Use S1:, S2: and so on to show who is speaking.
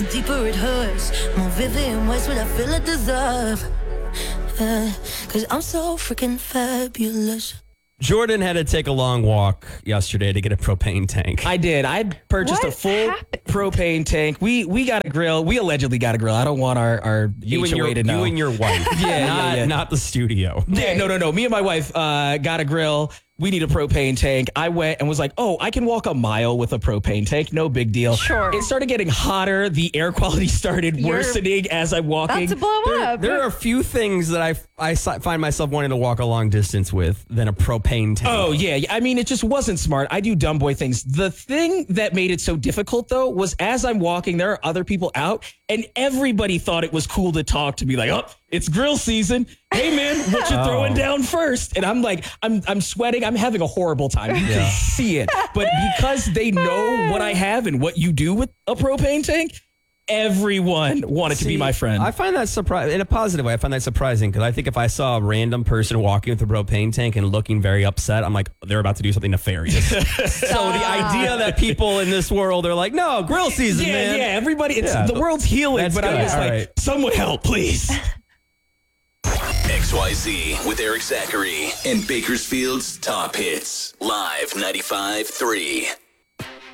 S1: Deeper it hurts, more vivid in ways what I feel I deserve. Cause I'm so freaking fabulous.
S2: Jordan had to take a long walk yesterday to get a propane tank.
S3: I did. I purchased a full propane tank. We got a grill. We allegedly got a grill. I don't want our HOA to know.
S2: You and your wife. Not the studio.
S3: Yeah, no. Me and my wife got a grill. We need a propane tank. I went and was like, oh, I can walk a mile with a propane tank. No big deal.
S4: Sure.
S3: It started getting hotter. The air quality started worsening as I'm walking.
S4: About to blow up.
S2: There are a few things that I find myself wanting to walk a long distance with than a propane tank.
S3: Oh, yeah. I mean, it just wasn't smart. I do dumb boy things. The thing that made it so difficult, though, was as I'm walking, there are other people out, and everybody thought it was cool to talk to me like, oh, it's grill season. Hey, man, what you throwing down first? And I'm like, I'm sweating. I'm having a horrible time. You can see it. But because they know what I have and what you do with a propane tank, everyone wanted to be my friend.
S2: I find that surprising. In a positive way, I find that surprising because I think if I saw a random person walking with a propane tank and looking very upset, I'm like, they're about to do something nefarious. So the idea that people in this world are like, no, grill season, man.
S3: Yeah, everybody, the world's healing.
S2: That's
S3: but
S2: good.
S3: I'm just like, someone help, please.
S5: XYZ with Eric Zachary and Bakersfield's Top Hits. Live 95.3.